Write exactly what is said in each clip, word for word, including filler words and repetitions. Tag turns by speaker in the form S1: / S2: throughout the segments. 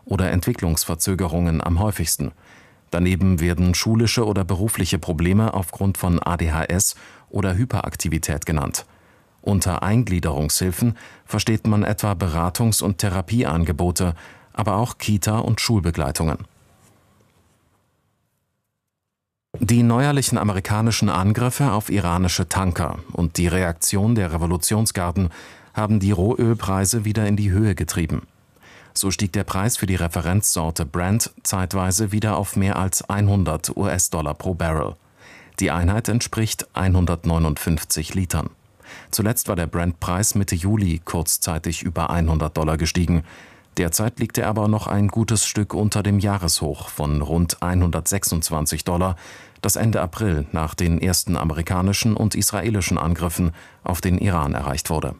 S1: oder Entwicklungsverzögerungen am häufigsten. Daneben werden schulische oder berufliche Probleme aufgrund von A D H S oder Hyperaktivität genannt. Unter Eingliederungshilfen versteht man etwa Beratungs- und Therapieangebote, aber auch Kita- und Schulbegleitungen. Die neuerlichen amerikanischen Angriffe auf iranische Tanker und die Reaktion der Revolutionsgarden haben die Rohölpreise wieder in die Höhe getrieben. So stieg der Preis für die Referenzsorte Brent zeitweise wieder auf mehr als hundert US-Dollar pro Barrel. Die Einheit entspricht hundertneunundfünfzig Litern. Zuletzt war der Brent-Preis Mitte Juli kurzzeitig über hundert Dollar gestiegen. Derzeit liegt er aber noch ein gutes Stück unter dem Jahreshoch von rund hundertsechsundzwanzig Dollar, das Ende April nach den ersten amerikanischen und israelischen Angriffen auf den Iran erreicht wurde.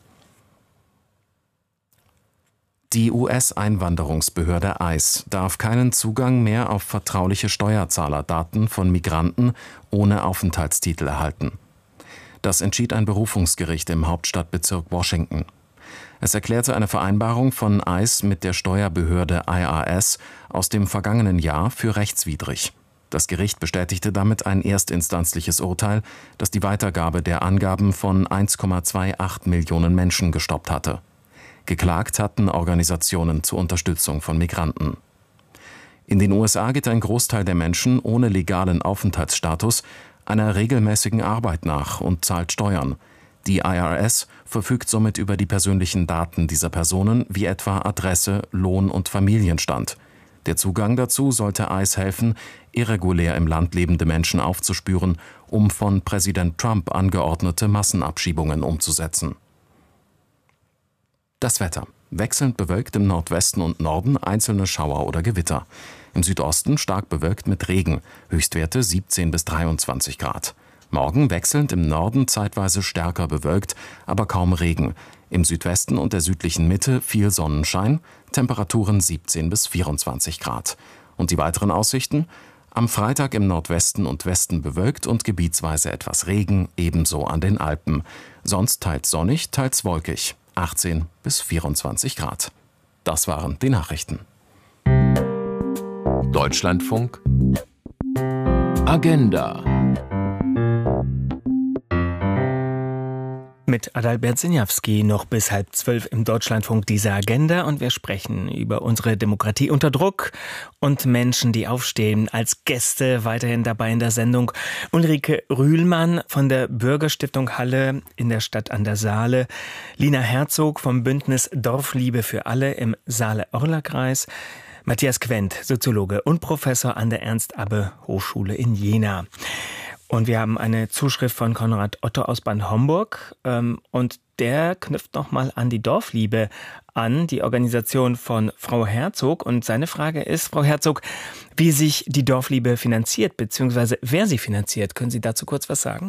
S1: Die U S-Einwanderungsbehörde I C E darf keinen Zugang mehr auf vertrauliche Steuerzahlerdaten von Migranten ohne Aufenthaltstitel erhalten. Das entschied ein Berufungsgericht im Hauptstadtbezirk Washington. Es erklärte eine Vereinbarung von I C E mit der Steuerbehörde I R S aus dem vergangenen Jahr für rechtswidrig. Das Gericht bestätigte damit ein erstinstanzliches Urteil, das die Weitergabe der Angaben von eins Komma achtundzwanzig Millionen Menschen gestoppt hatte. Geklagt hatten Organisationen zur Unterstützung von Migranten. In den U S A geht ein Großteil der Menschen ohne legalen Aufenthaltsstatus einer regelmäßigen Arbeit nach und zahlt Steuern. Die I R S verfügt somit über die persönlichen Daten dieser Personen, wie etwa Adresse, Lohn und Familienstand. Der Zugang dazu sollte I C E helfen, irregulär im Land lebende Menschen aufzuspüren, um von Präsident Trump angeordnete Massenabschiebungen umzusetzen. Das Wetter. Wechselnd bewölkt im Nordwesten und Norden einzelne Schauer oder Gewitter. Im Südosten stark bewölkt mit Regen, Höchstwerte siebzehn bis dreiundzwanzig Grad. Morgen wechselnd im Norden zeitweise stärker bewölkt, aber kaum Regen. Im Südwesten und der südlichen Mitte viel Sonnenschein, Temperaturen siebzehn bis vierundzwanzig Grad. Und die weiteren Aussichten? Am Freitag im Nordwesten und Westen bewölkt und gebietsweise etwas Regen, ebenso an den Alpen. Sonst teils sonnig, teils wolkig, achtzehn bis vierundzwanzig Grad. Das waren die Nachrichten.
S2: Deutschlandfunk Agenda
S3: mit Adalbert Sinjawski noch bis halb zwölf im Deutschlandfunk diese Agenda und wir sprechen über unsere Demokratie unter Druck und Menschen, die aufstehen. Als Gäste weiterhin dabei in der Sendung Ulrike Rühlmann von der Bürgerstiftung Halle in der Stadt an der Saale, Lina Herzog vom Bündnis Dorfliebe für alle im Saale-Orla-Kreis, Matthias Quent, Soziologe und Professor an der Ernst-Abbe-Hochschule in Jena. Und wir haben eine Zuschrift von Konrad Otto aus Bad Homburg ähm, und der knüpft nochmal an die Dorfliebe an, die Organisation von Frau Herzog. Und seine Frage ist, Frau Herzog, wie sich die Dorfliebe finanziert, beziehungsweise wer sie finanziert. Können Sie dazu kurz was sagen?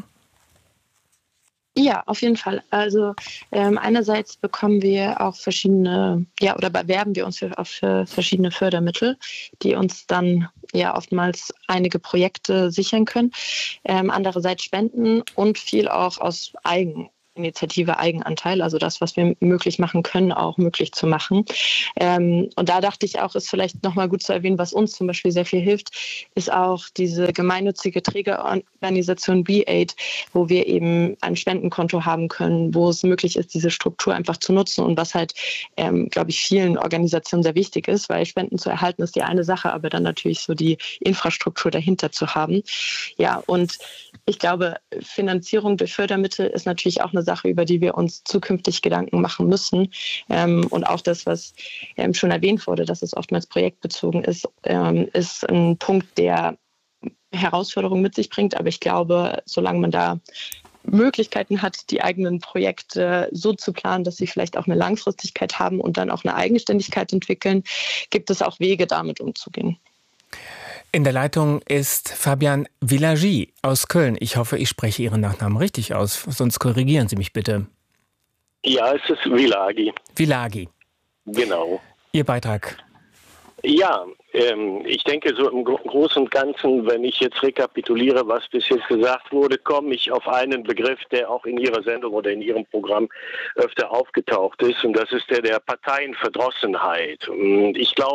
S4: Ja, auf jeden Fall. Also ähm, einerseits bekommen wir auch verschiedene, ja, oder bewerben wir uns für, auf für verschiedene Fördermittel, die uns dann ja oftmals einige Projekte sichern können. Ähm, andererseits Spenden und viel auch aus Eigeninitiative, Eigenanteil, also das, was wir möglich machen können, auch möglich zu machen. Ähm, und da dachte ich auch, ist vielleicht nochmal gut zu erwähnen, was uns zum Beispiel sehr viel hilft, ist auch diese gemeinnützige Trägerorganisation B-Aid, wo wir eben ein Spendenkonto haben können, wo es möglich ist, diese Struktur einfach zu nutzen und was halt, ähm, glaube ich, vielen Organisationen sehr wichtig ist, weil Spenden zu erhalten ist die eine Sache, aber dann natürlich so die Infrastruktur dahinter zu haben. Ja, und ich glaube, Finanzierung durch Fördermittel ist natürlich auch eine Sache, über die wir uns zukünftig Gedanken machen müssen. Ähm, und auch das, was ähm, schon erwähnt wurde, dass es oftmals projektbezogen ist, ähm, ist ein Punkt, der Herausforderungen mit sich bringt. Aber ich glaube, solange man da Möglichkeiten hat, die eigenen Projekte so zu planen, dass sie vielleicht auch eine Langfristigkeit haben und dann auch eine Eigenständigkeit entwickeln, gibt es auch Wege, damit umzugehen.
S3: In der Leitung ist Fabian Villagy aus Köln. Ich hoffe, ich spreche Ihren Nachnamen richtig aus, sonst korrigieren Sie mich bitte.
S5: Ja, es ist Villagy.
S3: Villagy.
S5: Genau.
S3: Ihr Beitrag.
S5: Ja, ähm, ich denke, so im Großen und Ganzen, wenn ich jetzt rekapituliere, was bis jetzt gesagt wurde, komme ich auf einen Begriff, der auch in Ihrer Sendung oder in Ihrem Programm öfter aufgetaucht ist. Und das ist der der Parteienverdrossenheit. Und ich glaube,